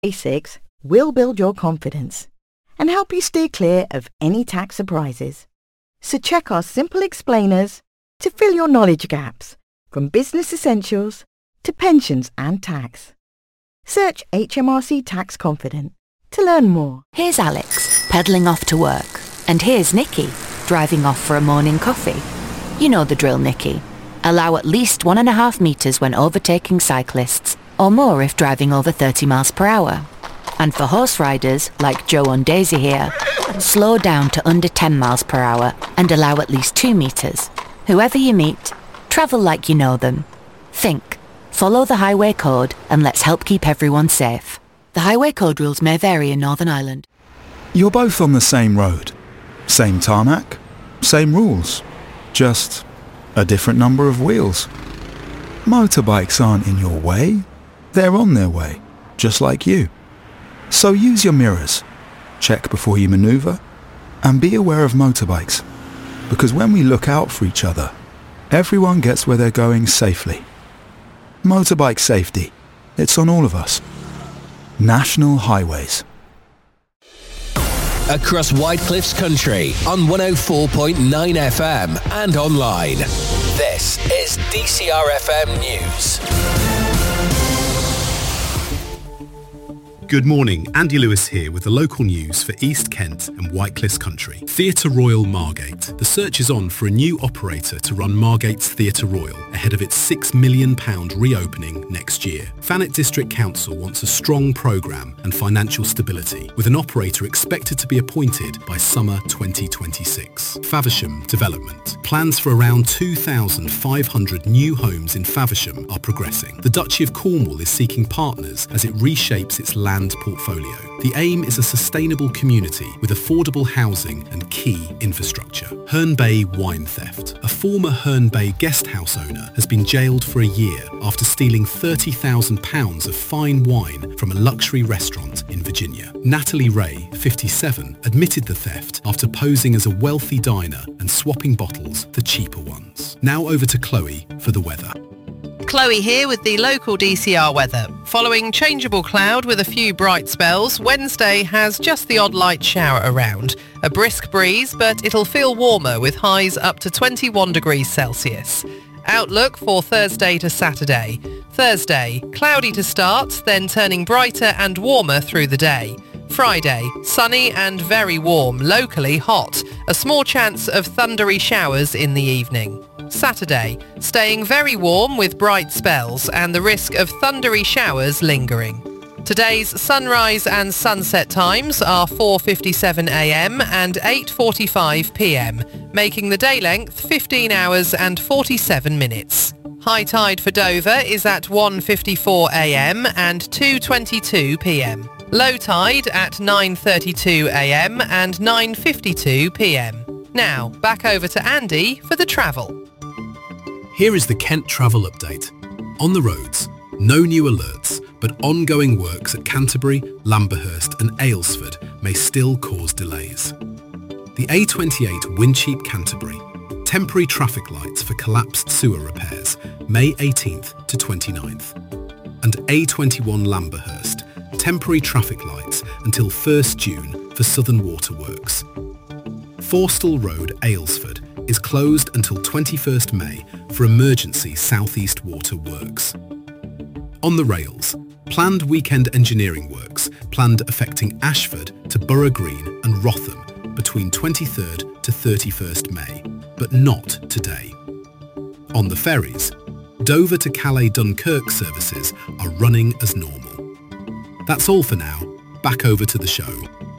Basics will build your confidence and help you steer clear of any tax surprises. So check our simple explainers to fill your knowledge gaps, from business essentials to pensions and tax. Search HMRC Tax Confident to learn more. Here's Alex, pedalling off to work. And here's Nikki, driving off for a morning coffee. You know the drill, Nikki. Allow at least 1.5 metres when overtaking cyclists, or more if driving over 30 miles per hour. And for horse riders, like Joe and Daisy here, slow down to under 10 miles per hour and allow at least 2 metres. Whoever you meet, travel like you know them. Think, follow the highway code, and let's help keep everyone safe. The highway code rules may vary in Northern Ireland. You're both on the same road. Same tarmac, same rules. Just a different number of wheels. Motorbikes aren't in your way. They're on their way, just like you. So use your mirrors, check before you manoeuvre, and be aware of motorbikes. Because when we look out for each other, everyone gets where they're going safely. Motorbike safety, it's on all of us. National Highways. Across Whitecliff's country on 104.9 FM and online. This is DCR FM News. Good morning, Andy Lewis here with the local news for East Kent and Whitecliff's country. Theatre Royal Margate. The search is on for a new operator to run Margate's Theatre Royal ahead of its £6 million reopening next year. Thanet District Council wants a strong programme and financial stability, with an operator expected to be appointed by summer 2026. Faversham Development. Plans for around 2,500 new homes in Faversham are progressing. The Duchy of Cornwall is seeking partners as it reshapes its land portfolio. The aim is a sustainable community with affordable housing and key infrastructure. Herne Bay wine theft. A former Herne Bay guest house owner has been jailed for a year after stealing £30,000 of fine wine from a luxury restaurant in Virginia. Natalie Ray, 57, admitted the theft after posing as a wealthy diner and swapping bottles for cheaper ones. Now over to Chloe for the weather. Chloe here with the local DCR weather. Following changeable cloud with a few bright spells, Wednesday has just the odd light shower around. A brisk breeze, but it'll feel warmer with highs up to 21 degrees Celsius. Outlook for Thursday to Saturday. Thursday, cloudy to start, then turning brighter and warmer through the day. Friday, sunny and very warm, locally hot. A small chance of thundery showers in the evening. Saturday, staying very warm with bright spells and the risk of thundery showers lingering. Today's sunrise and sunset times are 4:57 a.m. and 8:45 p.m, making the day length 15 hours and 47 minutes. High tide for Dover is at 1:54 a.m. and 2:22 p.m. Low tide at 9:32 a.m. and 9:52 p.m. Now, back over to Andy for the travel. Here is the Kent travel update. On the roads, no new alerts, but ongoing works at Canterbury, Lamberhurst and Aylesford may still cause delays. The A28 Wincheap Canterbury, temporary traffic lights for collapsed sewer repairs, May 18th to 29th. And A21 Lamberhurst, temporary traffic lights until 1st June for Southern Waterworks. Forstall Road, Aylesford, is closed until 21st May for emergency southeast water works. On the rails, planned weekend engineering works planned affecting Ashford to Borough Green and Rotham between 23rd to 31st May, but not today. On the ferries, Dover to Calais Dunkirk services are running as normal. That's all for now. Back over to the show.